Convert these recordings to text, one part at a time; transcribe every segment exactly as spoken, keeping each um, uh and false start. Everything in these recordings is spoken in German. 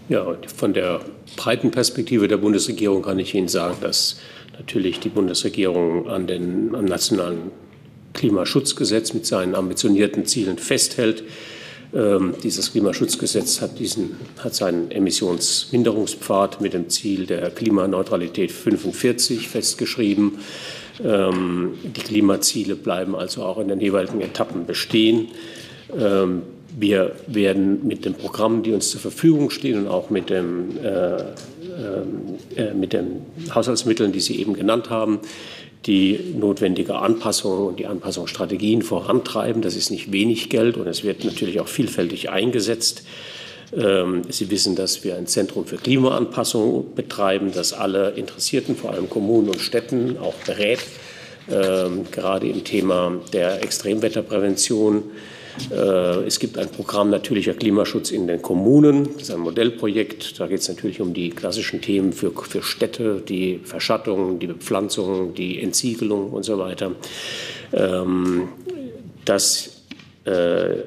Ja, von der breiten Perspektive der Bundesregierung kann ich Ihnen sagen, dass natürlich die Bundesregierung an den, am nationalen Klimaschutzgesetz mit seinen ambitionierten Zielen festhält. Ähm, dieses Klimaschutzgesetz hat, diesen, hat seinen Emissionsminderungspfad mit dem Ziel der Klimaneutralität fünfundvierzig festgeschrieben. Ähm, die Klimaziele bleiben also auch in den jeweiligen Etappen bestehen. Ähm, wir werden mit den Programmen, die uns zur Verfügung stehen und auch mit, dem, äh, äh, mit den Haushaltsmitteln, die Sie eben genannt haben, die notwendige Anpassung und die Anpassungsstrategien vorantreiben. Das ist nicht wenig Geld und es wird natürlich auch vielfältig eingesetzt. Sie wissen, dass wir ein Zentrum für Klimaanpassung betreiben, das alle Interessierten, vor allem Kommunen und Städten, auch berät, gerade im Thema der Extremwetterprävention. Es gibt ein Programm natürlicher Klimaschutz in den Kommunen. Das ist ein Modellprojekt. Da geht es natürlich um die klassischen Themen für, für Städte, die Verschattung, die Bepflanzung, die Entsiegelung und so weiter. Das äh,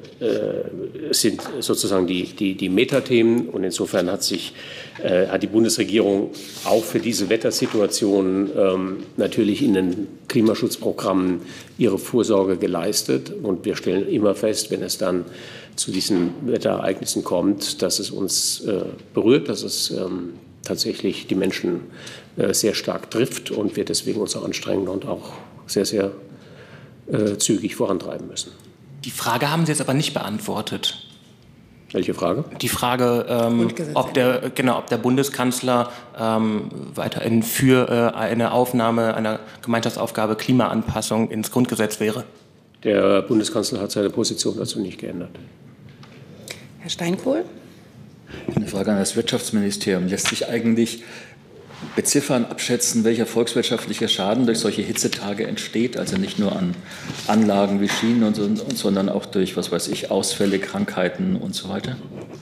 sind sozusagen die, die, die Metathemen. Und insofern hat sich äh, hat die Bundesregierung auch für diese Wettersituation ähm, natürlich in den Klimaschutzprogrammen ihre Vorsorge geleistet. Und wir stellen immer fest, wenn es dann zu diesen Wetterereignissen kommt, dass es uns äh, berührt, dass es ähm, tatsächlich die Menschen äh, sehr stark trifft und wir deswegen uns auch anstrengen und auch sehr, sehr äh, zügig vorantreiben müssen. Die Frage haben Sie jetzt aber nicht beantwortet. Welche Frage? Die Frage, ähm, ob, der, genau, ob der Bundeskanzler ähm, weiterhin für äh, eine Aufnahme einer Gemeinschaftsaufgabe Klimaanpassung ins Grundgesetz wäre. Der Bundeskanzler hat seine Position dazu nicht geändert. Herr Steinkohl? Eine Frage an das Wirtschaftsministerium. Lässt sich eigentlich beziffern, abschätzen, welcher volkswirtschaftliche Schaden durch solche Hitzetage entsteht? Also nicht nur an Anlagen wie Schienen, und so, und, sondern auch durch, was weiß ich, Ausfälle, Krankheiten und so weiter?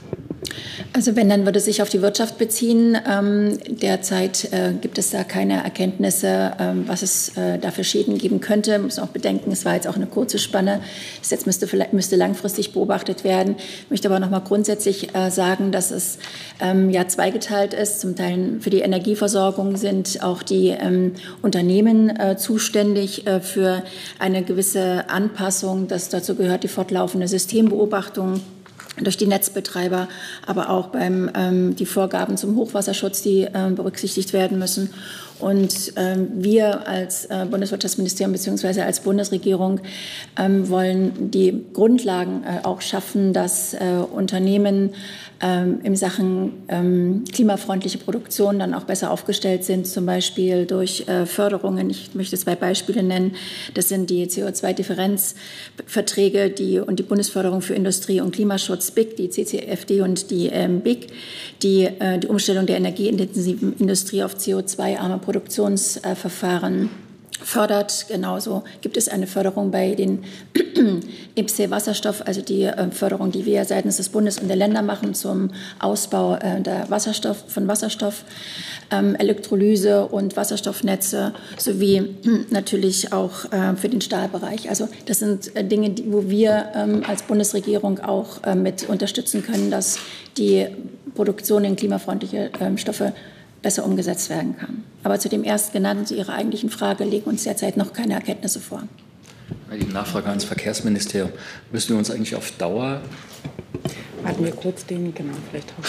Also wenn, dann würde es sich auf die Wirtschaft beziehen. Ähm, derzeit äh, gibt es da keine Erkenntnisse, ähm, was es äh, da für Schäden geben könnte. Man muss auch bedenken, es war jetzt auch eine kurze Spanne. Das jetzt müsste, müsste langfristig beobachtet werden. Ich möchte aber noch mal grundsätzlich äh, sagen, dass es ähm, ja zweigeteilt ist. Zum Teil für die Energieversorgung sind auch die ähm, Unternehmen äh, zuständig äh, für eine gewisse Anpassung. Das dazu gehört die fortlaufende Systembeobachtung durch die Netzbetreiber, aber auch beim ähm, die Vorgaben zum Hochwasserschutz, die ähm, berücksichtigt werden müssen. Und ähm, wir als äh, Bundeswirtschaftsministerium bzw. als Bundesregierung ähm, wollen die Grundlagen äh, auch schaffen, dass äh, Unternehmen ähm, in Sachen ähm, klimafreundliche Produktion dann auch besser aufgestellt sind, zum Beispiel durch äh, Förderungen. Ich möchte zwei Beispiele nennen. Das sind die C O zwei Differenzverträge die, und die Bundesförderung für Industrie und Klimaschutz B I C, die C C F D und die ähm, B I C, die äh, die Umstellung der energieintensiven Industrie auf C O zwei arme Produktionsverfahren fördert. Genauso gibt es eine Förderung bei den I P C E Wasserstoff, also die äh, Förderung, die wir seitens des Bundes und der Länder machen zum Ausbau äh, der Wasserstoff, von Wasserstoff, ähm, Elektrolyse und Wasserstoffnetze sowie natürlich auch äh, für den Stahlbereich. Also das sind äh, Dinge, die, wo wir ähm, als Bundesregierung auch äh, mit unterstützen können, dass die Produktion in klimafreundliche äh, Stoffe besser umgesetzt werden kann. Aber zu dem erstgenannten, zu Ihrer eigentlichen Frage, liegen uns derzeit noch keine Erkenntnisse vor. Die Nachfrage ans Verkehrsministerium. Müssen wir uns eigentlich auf Dauer... Warten wir kurz den, genau, vielleicht auch.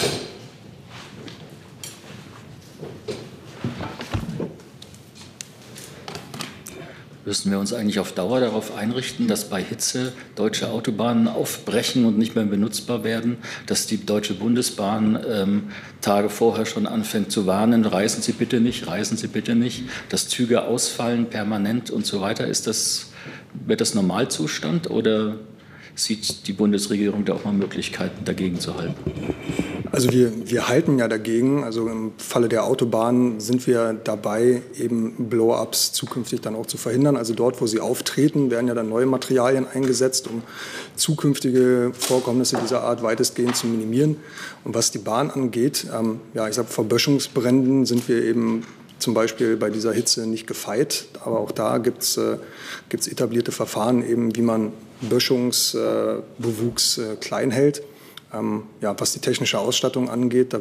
Müssen wir uns eigentlich auf Dauer darauf einrichten, dass bei Hitze deutsche Autobahnen aufbrechen und nicht mehr benutzbar werden, dass die Deutsche Bundesbahn ähm, Tage vorher schon anfängt zu warnen, reisen Sie bitte nicht, reisen Sie bitte nicht, dass Züge ausfallen permanent und so weiter? Ist das, wird das Normalzustand oder sieht die Bundesregierung da auch mal Möglichkeiten, dagegen zu halten? Also wir, wir halten ja dagegen. Also im Falle der Autobahnen sind wir dabei, eben Blow-ups zukünftig dann auch zu verhindern. Also dort, wo sie auftreten, werden ja dann neue Materialien eingesetzt, um zukünftige Vorkommnisse dieser Art weitestgehend zu minimieren. Und was die Bahn angeht, ähm, ja, ich sage, vor Böschungsbränden sind wir eben zum Beispiel bei dieser Hitze nicht gefeit. Aber auch da gibt es äh, gibt's etablierte Verfahren, eben, wie man Böschungsbewuchs äh, äh, klein hält. Ähm, ja, was die technische Ausstattung angeht, da